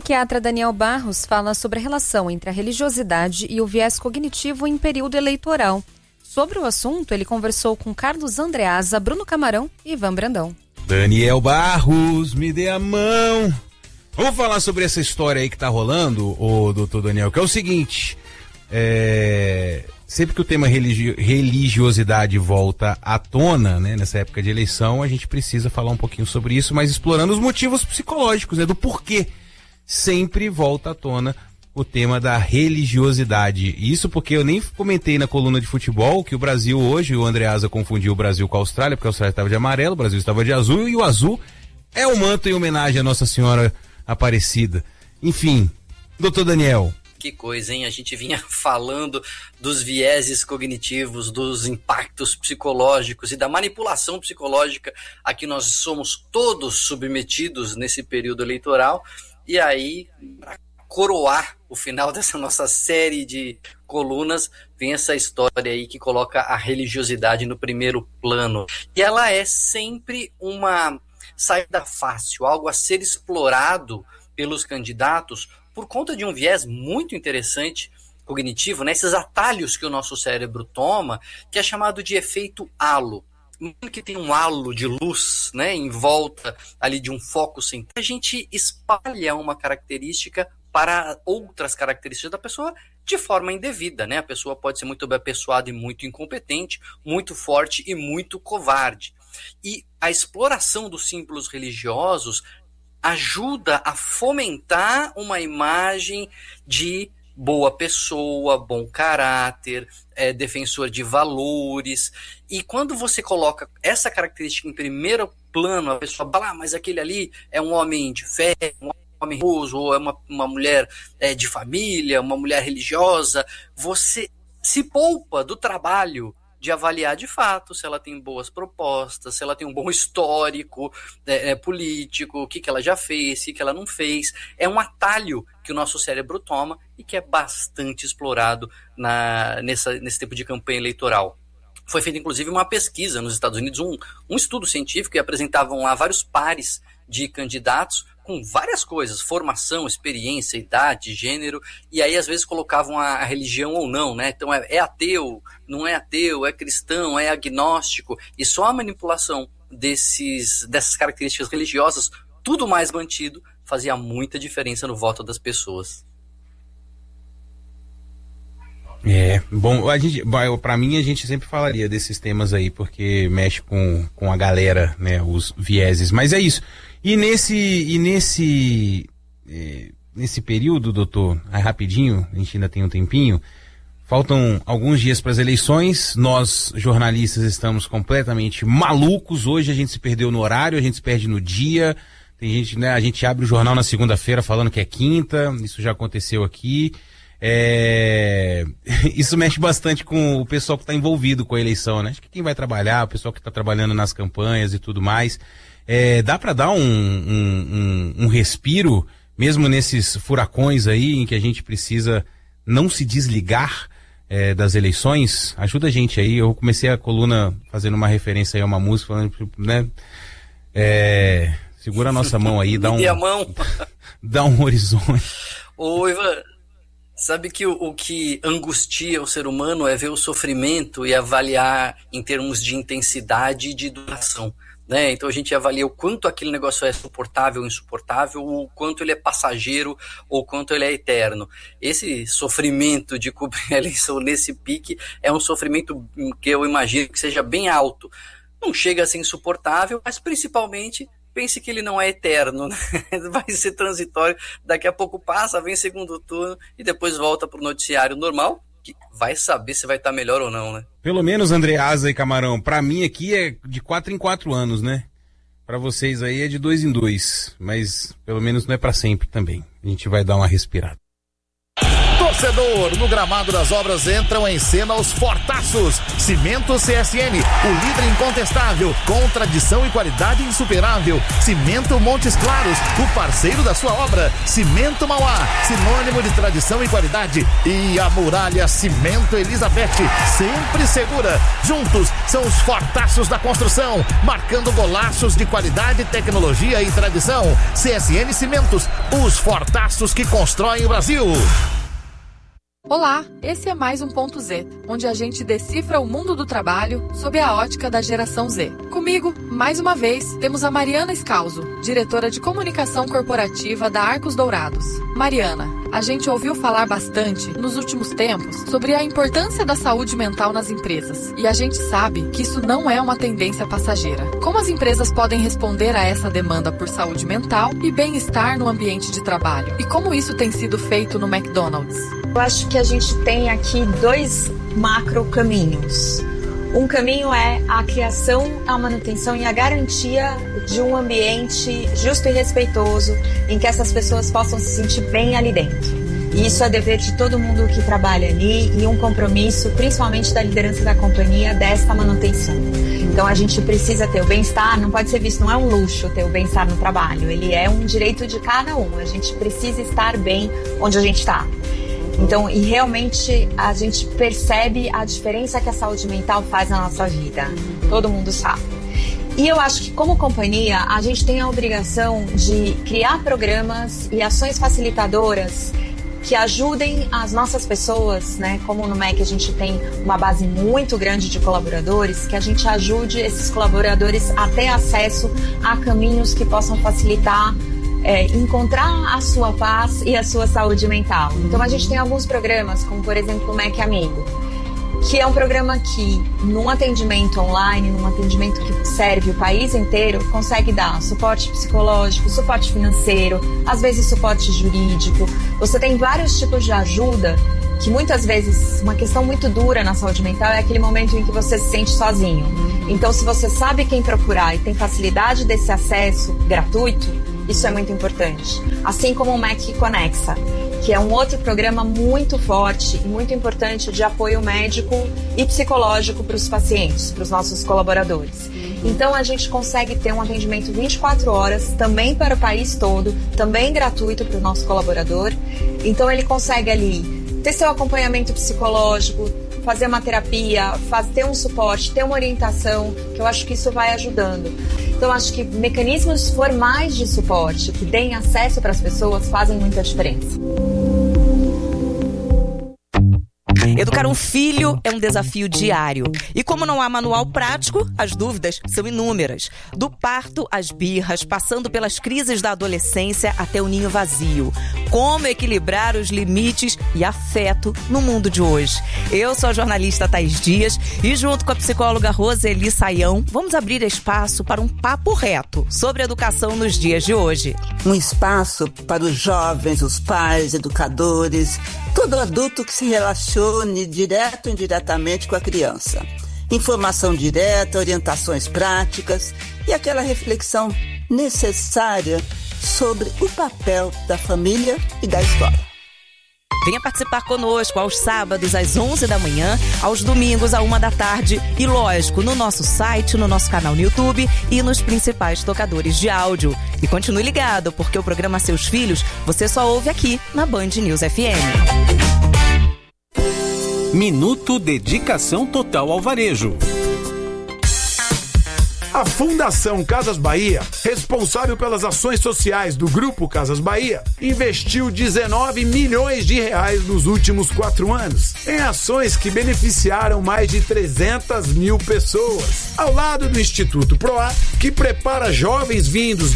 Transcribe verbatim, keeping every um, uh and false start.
psiquiatra Daniel Barros fala sobre a relação entre a religiosidade e o viés cognitivo em período eleitoral. Sobre o assunto, ele conversou com Carlos Andreasa, Bruno Camarão e Ivan Brandão. Daniel Barros, me dê a mão. Vamos falar sobre essa história aí que tá rolando, ô doutor Daniel, que é o seguinte, é... sempre que o tema religi- religiosidade volta à tona, né, nessa época de eleição, a gente precisa falar um pouquinho sobre isso, mas explorando os motivos psicológicos, né, do porquê sempre volta à tona o tema da religiosidade. Isso porque eu nem comentei na coluna de futebol que o Brasil hoje, o Andreasa confundiu o Brasil com a Austrália, porque a Austrália estava de amarelo, o Brasil estava de azul, e o azul é o manto em homenagem à Nossa Senhora Aparecida. Enfim, doutor Daniel. Que coisa, hein? A gente vinha falando dos vieses cognitivos, dos impactos psicológicos e da manipulação psicológica a que nós somos todos submetidos nesse período eleitoral. E aí, para coroar o final dessa nossa série de colunas, vem essa história aí que coloca a religiosidade no primeiro plano. E ela é sempre uma saída fácil, algo a ser explorado pelos candidatos por conta de um viés muito interessante cognitivo, né? Esses atalhos que o nosso cérebro toma, que é chamado de efeito halo. Que tem um halo de luz, né, em volta ali de um foco central, a gente espalha uma característica para outras características da pessoa de forma indevida, né? A pessoa pode ser muito bem apessoada e muito incompetente, muito forte e muito covarde. E a exploração dos símbolos religiosos ajuda a fomentar uma imagem de boa pessoa, bom caráter, é, defensor de valores. E quando você coloca essa característica em primeiro plano, a pessoa fala, ah, mas aquele ali é um homem de fé, um homem religioso, ou é uma, uma mulher é, de família, uma mulher religiosa, você se poupa do trabalho de avaliar de fato se ela tem boas propostas, se ela tem um bom histórico é, é, político, o que, que ela já fez, o que, que ela não fez. É um atalho que o nosso cérebro toma e que é bastante explorado na, nessa, nesse tipo de campanha eleitoral. Foi feita, inclusive, uma pesquisa nos Estados Unidos, um, um estudo científico, e apresentavam lá vários pares de candidatos com várias coisas, formação, experiência, idade, gênero, e aí às vezes colocavam a, a religião ou não, né? Então é, é ateu, não é ateu, é cristão, é agnóstico, e só a manipulação desses, dessas características religiosas, tudo mais mantido, fazia muita diferença no voto das pessoas. É, bom, a gente, pra mim a gente sempre falaria desses temas aí, porque mexe com, com a galera, né, os vieses, mas é isso. E nesse, e nesse, é, nesse período, doutor, aí rapidinho, a gente ainda tem um tempinho, faltam alguns dias para as eleições, nós jornalistas estamos completamente malucos, hoje a gente se perdeu no horário, a gente se perde no dia, tem gente, né, a gente abre o jornal na segunda-feira falando que é quinta, isso já aconteceu aqui. É... Isso mexe bastante com o pessoal que está envolvido com a eleição, né? Acho que quem vai trabalhar, o pessoal que está trabalhando nas campanhas e tudo mais, é... dá para dar um, um, um, um respiro, mesmo nesses furacões aí, em que a gente precisa não se desligar é, das eleições? Ajuda a gente aí. Eu comecei a coluna fazendo uma referência aí a uma música, falando, né? É... Segura a nossa mão aí, dá um, a mão. dá um horizonte. Ô, Ivan, sabe que o, o que angustia o ser humano é ver o sofrimento e avaliar em termos de intensidade e de duração, né? Então a gente avalia o quanto aquele negócio é suportável ou insuportável, o quanto ele é passageiro ou quanto ele é eterno. Esse sofrimento de cobrir a eleição nesse pique é um sofrimento que eu imagino que seja bem alto. Não chega a ser insuportável, mas principalmente pense que ele não é eterno, né? Vai ser transitório, daqui a pouco passa, vem segundo turno e depois volta para o noticiário normal, que vai saber se vai estar melhor ou não, né? Pelo menos, Andreasa e Camarão, para mim aqui é de quatro em quatro anos, né? Para vocês aí é de dois em dois, mas pelo menos não é para sempre também. A gente vai dar uma respirada. torcedor. No gramado das obras entram em cena os fortaços. Cimento C S N, o líder incontestável, com tradição e qualidade insuperável. Cimento Montes Claros, o parceiro da sua obra. Cimento Mauá, sinônimo de tradição e qualidade. E a Muralha Cimento Elizabeth, sempre segura. Juntos são os fortaços da construção, marcando golaços de qualidade, tecnologia e tradição. C S N Cimentos, os fortaços que constroem o Brasil. Olá, esse é mais um Ponto Z, onde a gente decifra o mundo do trabalho sob a ótica da geração Z. Comigo, mais uma vez, temos a Mariana Scalzo, diretora de comunicação corporativa da Arcos Dourados. Mariana, a gente ouviu falar bastante nos últimos tempos sobre a importância da saúde mental nas empresas. E a gente sabe que isso não é uma tendência passageira. Como as empresas podem responder a essa demanda por saúde mental e bem-estar no ambiente de trabalho? E como isso tem sido feito no McDonald's? Eu acho que a gente tem aqui dois macro caminhos. Um caminho é a criação, a manutenção e a garantia de um ambiente justo e respeitoso em que essas pessoas possam se sentir bem ali dentro. E isso é dever de todo mundo que trabalha ali e um compromisso, principalmente da liderança da companhia, desta manutenção. Então a gente precisa ter o bem-estar, não pode ser visto, não é um luxo ter o bem-estar no trabalho, ele é um direito de cada um. A gente precisa estar bem onde a gente está. Então, e realmente a gente percebe a diferença que a saúde mental faz na nossa vida. Todo mundo sabe. E eu acho que, como companhia, a gente tem a obrigação de criar programas e ações facilitadoras que ajudem as nossas pessoas, né? Como no M E C a gente tem uma base muito grande de colaboradores, que a gente ajude esses colaboradores a ter acesso a caminhos que possam facilitar É, encontrar a sua paz e a sua saúde mental. Então a gente tem alguns programas, como por exemplo o M E C Amigo, que é um programa que, num atendimento online, num atendimento que serve o país inteiro, consegue dar suporte psicológico, suporte financeiro, às vezes suporte jurídico. Você tem vários tipos de ajuda que muitas vezes, uma questão muito dura na saúde mental é aquele momento em que você se sente sozinho. Então, se você sabe quem procurar e tem facilidade desse acesso gratuito, isso é muito importante. Assim como o M E C Conexa, que é um outro programa muito forte e muito importante de apoio médico e psicológico para os pacientes, para os nossos colaboradores. Então a gente consegue ter um atendimento vinte e quatro horas, também para o país todo, também gratuito para o nosso colaborador. Então ele consegue ali ter seu acompanhamento psicológico, fazer uma terapia, fazer, ter um suporte, ter uma orientação, que eu acho que isso vai ajudando. Então, acho que mecanismos formais de suporte que deem acesso para as pessoas fazem muita diferença. Educar um filho é um desafio diário. E como não há manual prático, as dúvidas são inúmeras. Do parto às birras, passando pelas crises da adolescência até o ninho vazio. Como equilibrar os limites e afeto no mundo de hoje? Eu sou a jornalista Thaís Dias e junto com a psicóloga Roseli Saião, vamos abrir espaço para um papo reto sobre educação nos dias de hoje. Um espaço para os jovens, os pais, educadores, todo adulto que se relacione direto ou indiretamente com a criança. Informação direta, orientações práticas e aquela reflexão necessária sobre o papel da família e da escola. Venha participar conosco aos sábados às onze da manhã, aos domingos à uma da tarde e, lógico, no nosso site, no nosso canal no YouTube e nos principais tocadores de áudio. E continue ligado, porque o programa Seus Filhos você só ouve aqui na Band News F M. Minuto Dedicação Total ao Varejo. A Fundação Casas Bahia, responsável pelas ações sociais do Grupo Casas Bahia, investiu dezenove milhões de reais nos últimos quatro anos em ações que beneficiaram mais de trezentas mil pessoas, ao lado do Instituto Proar, que prepara jovens vindos